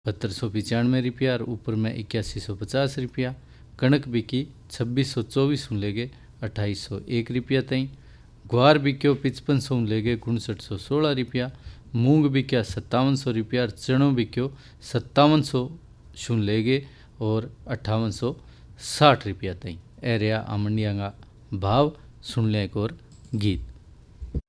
₹7295 और ऊपर में 8150 रुपया। कणक बिकी 2624 लेके 2801 रुपया तई। ग्वार बिक्यो 5500 लेके 5916 रुपया। मूंग बिक्या 5700 रुपया और चणो बिक्यो 5700 लेके और 5860 रुपया तई। ए रहा आ मंडिया का भाव। सुन लें एक और गीत।